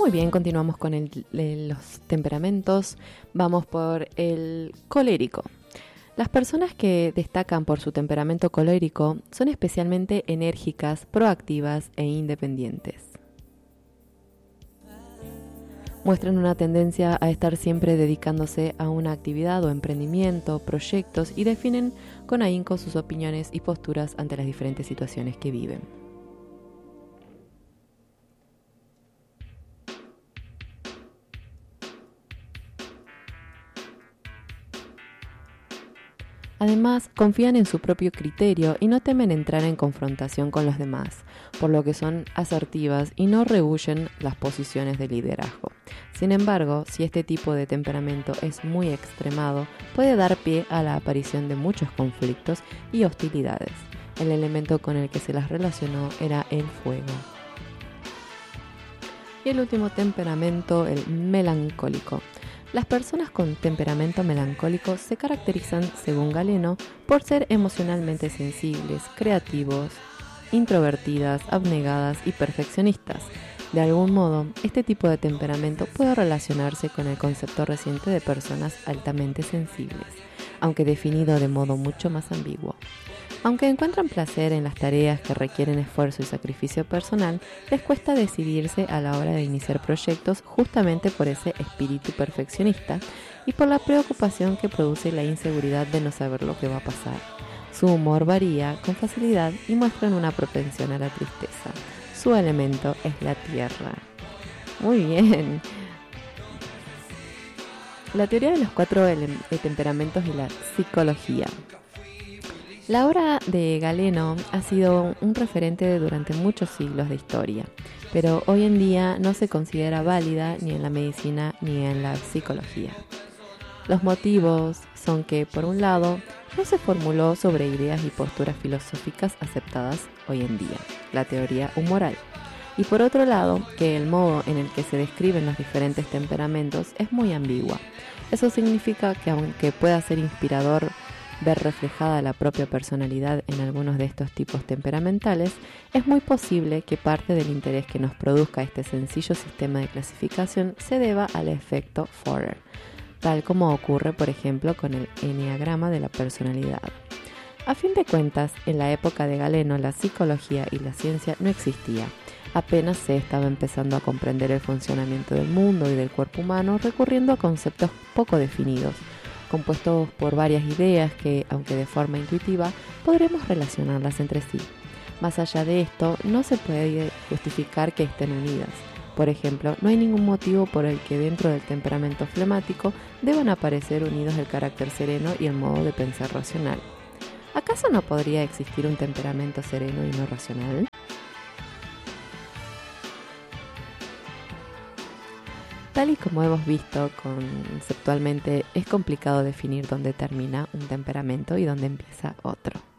Muy bien, continuamos con los temperamentos. Vamos por el colérico. Las personas que destacan por su temperamento colérico son especialmente enérgicas, proactivas e independientes. Muestran una tendencia a estar siempre dedicándose a una actividad o emprendimiento, proyectos y definen con ahínco sus opiniones y posturas ante las diferentes situaciones que viven. Además, confían en su propio criterio y no temen entrar en confrontación con los demás, por lo que son asertivas y no rehúyen las posiciones de liderazgo. Sin embargo, si este tipo de temperamento es muy extremado, puede dar pie a la aparición de muchos conflictos y hostilidades. El elemento con el que se las relacionó era el fuego. Y el último temperamento, el melancólico. Las personas con temperamento melancólico se caracterizan, según Galeno, por ser emocionalmente sensibles, creativos, introvertidas, abnegadas y perfeccionistas. De algún modo, este tipo de temperamento puede relacionarse con el concepto reciente de personas altamente sensibles, aunque definido de modo mucho más ambiguo. Aunque encuentran placer en las tareas que requieren esfuerzo y sacrificio personal, les cuesta decidirse a la hora de iniciar proyectos justamente por ese espíritu perfeccionista y por la preocupación que produce la inseguridad de no saber lo que va a pasar. Su humor varía con facilidad y muestran una propensión a la tristeza. Su elemento es la tierra. Muy bien. La teoría de los 4 temperamentos y la psicología. La obra de Galeno ha sido un referente durante muchos siglos de historia, pero hoy en día no se considera válida ni en la medicina ni en la psicología. Los motivos son que, por un lado, no se formuló sobre ideas y posturas filosóficas aceptadas hoy en día, la teoría humoral, y por otro lado, que el modo en el que se describen los diferentes temperamentos es muy ambigua. Eso significa que aunque pueda ser inspirador ver reflejada la propia personalidad en algunos de estos tipos temperamentales, es muy posible que parte del interés que nos produzca este sencillo sistema de clasificación se deba al efecto Forer, tal como ocurre, por ejemplo, con el eneagrama de la personalidad. A fin de cuentas, en la época de Galeno, la psicología y la ciencia no existía. Apenas se estaba empezando a comprender el funcionamiento del mundo y del cuerpo humano recurriendo a conceptos poco definidos, compuestos por varias ideas que, aunque de forma intuitiva, podremos relacionarlas entre sí. Más allá de esto, no se puede justificar que estén unidas. Por ejemplo, no hay ningún motivo por el que dentro del temperamento flemático deban aparecer unidos el carácter sereno y el modo de pensar racional. ¿Acaso no podría existir un temperamento sereno y no racional? Tal y como hemos visto conceptualmente, es complicado definir dónde termina un temperamento y dónde empieza otro.